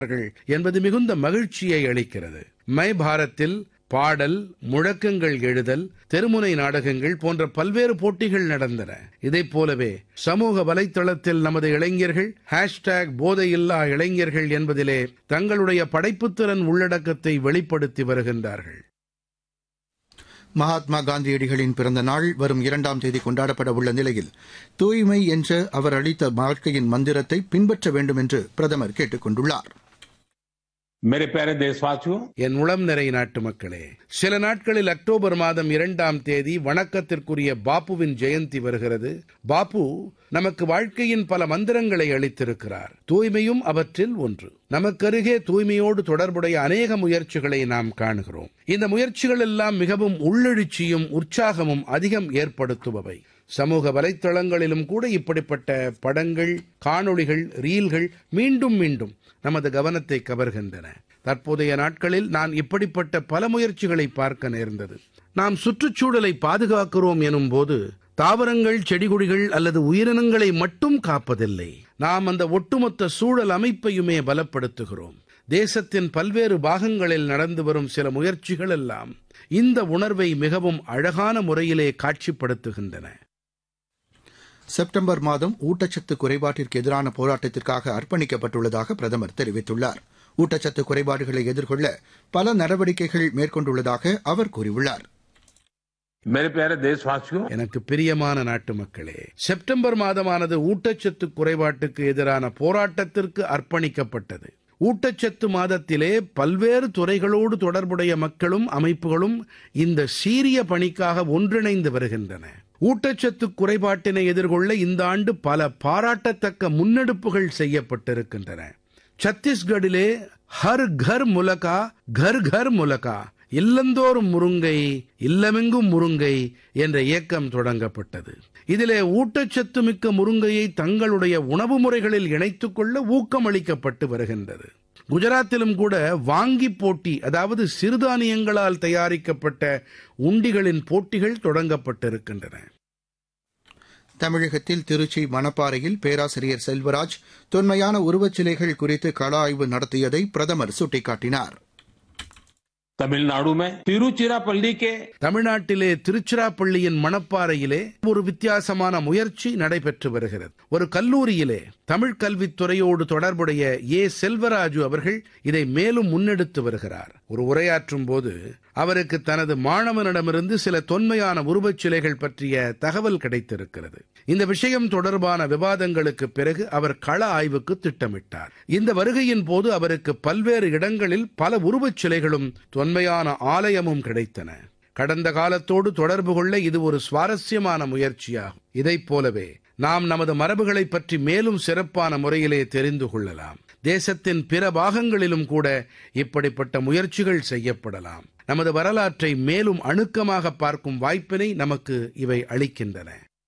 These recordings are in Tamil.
என்பது மிகுந்த மகிழ்ச்சியை அளிக்கிறது. மை பாரத்தில் பாடல், முழக்கங்கள் எழுதல், தெருமுனை நாடகங்கள் போன்ற பல்வேறு போட்டிகள் நடந்தன. இதைப் போலவே சமூக வலைத்தளத்தில் நமது இளைஞர்கள் போதையில்லா இளைஞர்கள் என்பதிலே தங்களுடைய படைப்புத்திறன் உள்ளடக்கத்தை வெளிப்படுத்தி வருகின்றார்கள். மகாத்மா காந்தியடிகளின் பிறந்த நாள் வரும் 2ஆம் தேதி கொண்டாடப்பட உள்ள நிலையில் தூய்மை என்ற அவர் அளித்த வாழ்க்கையின் மந்திரத்தை பின்பற்ற வேண்டும் என்று பிரதமர் கேட்டுக் கொண்டுள்ளார். என் உளம் நிறை நாட்டு மக்களே, சில நாட்களில் அக்டோபர் மாதம் 2ஆம் தேதி வணக்கத்திற்குரிய பாப்புவின் ஜெயந்தி வருகிறது. பாப்பு நமக்கு வாழ்க்கையின் பல மந்திரங்களை அளித்திருக்கிறார். தூய்மையும் அவற்றில் ஒன்று. நமக்கருகே தூய்மையோடு தொடர்புடைய அநேக முயற்சிகளை நாம் காணுகிறோம். இந்த முயற்சிகள் எல்லாம் மிகவும் உள்ளெழுச்சியும் உற்சாகமும் அதிகம் ஏற்படுத்துபவை. சமூக வலைத்தளங்களிலும் கூட இப்படிப்பட்ட படங்கள், காணொளிகள், ரீல்கள் மீண்டும் மீண்டும் நமது கவனத்தை கவர்கின்றன. தற்போதைய நாட்களில் நான் இப்படிப்பட்ட பல முயற்சிகளை பார்க்க நேர்ந்தது. நாம் சுற்றுச்சூழலை பாதுகாக்கிறோம் எனும் போது தாவரங்கள், செடிகொடிகள் அல்லது உயிரினங்களை மட்டும் காப்பதில்லை, நாம் அந்த ஒட்டுமொத்த சூழல் அமைப்பையுமே பலப்படுத்துகிறோம். தேசத்தின் பல்வேறு பாகங்களில் நடந்து வரும் சில முயற்சிகள் எல்லாம் இந்த உணர்வை மிகவும் அழகான முறையிலே காட்சிப்படுத்துகின்றன. செப்டம்பர் மாதம் ஊட்டச்சத்து குறைபாட்டிற்கு எதிரான போராட்டத்திற்காக அர்ப்பணிக்கப்பட்டுள்ளதாக பிரதமர் தெரிவித்துள்ளார். ஊட்டச்சத்து குறைபாடுகளை எதிர்கொள்ள பல நடவடிக்கைகள் மேற்கொண்டுள்ளதாக அவர் கூறியுள்ளார். எனக்கு பிரியமான நாட்டு மக்களே, செப்டம்பர் மாதமானது ஊட்டச்சத்து குறைபாட்டுக்கு எதிரான போராட்டத்திற்கு அர்ப்பணிக்கப்பட்டது. ஊட்டச்சத்து மாதத்திலே பல்வேறு துறைகளோடு தொடர்புடைய மக்களும் அமைப்புகளும் இந்த சீரிய பணிக்காக ஒன்றிணைந்து வருகின்றன. ஊட்டச்சத்து குறைபாட்டினை எதிர்கொள்ள இந்த ஆண்டு பல பாராட்டத்தக்க முன்னெடுப்புகள் செய்யப்பட்டிருக்கின்றன. சத்தீஸ்கடிலே ஹர் கர் முலகா கர் கர் முலகா, இல்லந்தோறும் முருங்கை இல்லமெங்கும் முருங்கை என்ற இயக்கம் தொடங்கப்பட்டது. இதிலே ஊட்டச்சத்து மிக்க முருங்கையை தங்களுடைய உணவு முறைகளில் இணைத்துக் கொள்ள ஊக்கமளிக்கப்பட்டு வருகின்றது. குஜராத்திலும் கூட வாங்கி போட்டி, அதாவது சிறுதானியங்களால் தயாரிக்கப்பட்ட உண்டிகளின் போட்டிகள் தொடங்கப்பட்டிருக்கின்றன. தமிழகத்தில் திருச்சி மணப்பாறையில் பேராசிரியர் செல்வராஜ் தொன்மையான உருவச்சிலைகள் குறித்து கள ஆய்வு நடத்தியதை பிரதமர் சுட்டிக்காட்டினார். தமிழ்நாட்டிலே திருச்சிராப்பள்ளியின் மணப்பாறையிலே ஒரு வித்தியாசமான முயற்சி நடைபெற்று வருகிறது. ஒரு கல்லூரியிலே தமிழ் கல்வித்துறையோடு தொடர்புடைய செல்வராஜு அவர்கள் இதை மேலும் முன்னெடுத்து வருகிறார். ஒரு உரையாற்றும் போது அவருக்கு தனது மாணவனிடமிருந்து சில தொன்மையான உருவச்சிலைகள் பற்றிய தகவல் கிடைத்திருக்கிறது. இந்த விஷயம் தொடர்பான விவாதங்களுக்கு பிறகு அவர் கள ஆய்வுக்கு திட்டமிட்டார். இந்த வருகையின் போது அவருக்கு பல்வேறு இடங்களில் பல உருவச்சிலைகளும் தொன்மையான ஆலயமும் கிடைத்தன. கடந்த காலத்தோடு தொடர்பு கொள்ள இது ஒரு சுவாரஸ்யமான முயற்சியாகும். இதைப் போலவே நாம் நமது மரபுகளை பற்றி மேலும் சிறப்பான முறையிலே தெரிந்து கொள்ளலாம். தேசத்தின் பிற பாகங்களிலும் கூட இப்படிப்பட்ட முயற்சிகள் செய்யப்படலாம். நமது வரலாற்றை மேலும் அணுக்கமாக பார்க்கும் வாய்ப்பினை நமக்கு இவை அளிக்கின்றன.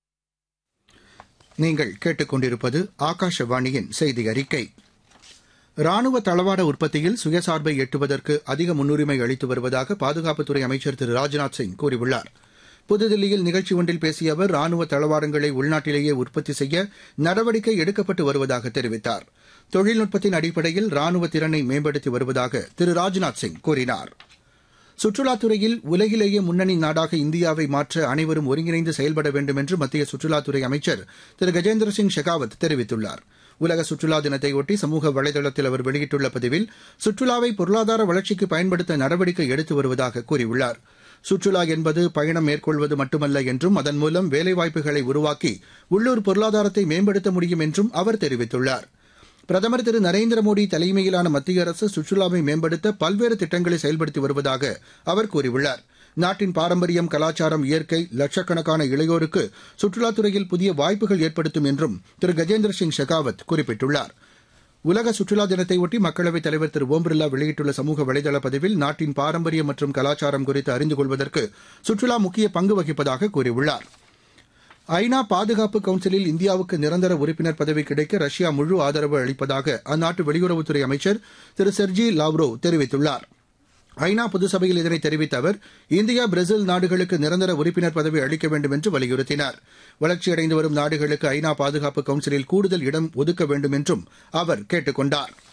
நீங்கள் கேட்டுக்கொண்டிருப்பது ஆகாஷவாணியின் செய்தி அறிக்கை. ராணுவ தளவாட உற்பத்தியில் சுயசார்பை எட்டுவதற்கு அதிக முன்னுரிமை அளித்து வருவதாக பாதுகாப்புத்துறை அமைச்சர் திரு ராஜ்நாத் சிங் கூறியுள்ளார். புதுதில்லியில் நிகழ்ச்சி ஒன்றில் பேசிய அவர் ராணுவ தளவாடங்களை உள்நாட்டிலேயே உற்பத்தி செய்ய நடவடிக்கை எடுக்கப்பட்டு வருவதாக தெரிவித்தார். தொழில்நுட்பத்தின் அடிப்படையில் ராணுவ திறனை மேம்படுத்தி வருவதாக திரு ராஜ்நாத் சிங் கூறினார். சுற்றுலாத்துறையில் உலகிலேயே முன்னணி நாடாக இந்தியாவை மாற்ற அனைவரும் ஒருங்கிணைந்து செயல்பட வேண்டும் என்று மத்திய சுற்றுலாத்துறை அமைச்சர் திரு கஜேந்திர சிங் ஷெகாவத் தெரிவித்துள்ளார். உலக சுற்றுலா தினத்தையொட்டி சமூக வலைதளத்தில் அவர் வெளியிட்டுள்ள பதிவில் சுற்றுலாவை பொருளாதார வளர்ச்சிக்கு பயன்படுத்த நடவடிக்கை எடுத்து வருவதாக கூறியுள்ளார். சுற்றுலா என்பது பயணம் மேற்கொள்வது மட்டுமல்ல என்றும் அதன் மூலம் வேலைவாய்ப்புகளை உருவாக்கி உள்ளூர் பொருளாதாரத்தை மேம்படுத்த முடியும் என்றும் அவர் தெரிவித்துள்ளார். பிரதமர் திரு நரேந்திர மோடி தலைமையிலான மத்திய அரசு சுற்றுலாவை மேம்படுத்த பல்வேறு திட்டங்களை செயல்படுத்தி வருவதாக அவர் கூறியுள்ளார். நாட்டின் பாரம்பரியம், கலாச்சாரம், இயற்கை, லட்சக்கணக்கான இளையோருக்கு சுற்றுலாத்துறையில் புதிய வாய்ப்புகள் ஏற்படுத்தும் என்றும் திரு கஜேந்திர சிங் ஷெகாவத் குறிப்பிட்டுள்ளார். உலக சுற்றுலா தினத்தையொட்டி மக்களவைத் தலைவர் திரு ஓம் பிர்லா வெளியிட்டுள்ள சமூக வலைதள பதிவில் நாட்டின் பாரம்பரியம் மற்றும் கலாச்சாரம் குறித்து அறிந்து கொள்வதற்கு சுற்றுலா முக்கிய பங்கு வகிப்பதாக கூறியுள்ளார். ஐநா பாதுகாப்பு கவுன்சிலில் இந்தியாவுக்கு நிரந்தர உறுப்பினர் பதவி கிடைக்க ரஷ்யா முழு ஆதரவு அளிப்பதாக அந்நாட்டு வெளியுறவுத்துறை அமைச்சர் திரு செர்ஜி லாவ்ரோவ் தெரிவித்துள்ளார். ஐநா பொதுசபையில் இதனை தெரிவித்த அவர் இந்தியா, பிரேசில் நாடுகளுக்கு நிரந்தர உறுப்பினர் பதவி அளிக்க வேண்டும் என்று வலியுறுத்தினார். வளர்ச்சியடைந்து வரும் நாடுகளுக்கு ஐநா பாதுகாப்பு கவுன்சிலில் கூடுதல் இடம் ஒதுக்க வேண்டும் என்றும் அவர் கேட்டுக் கொண்டார்.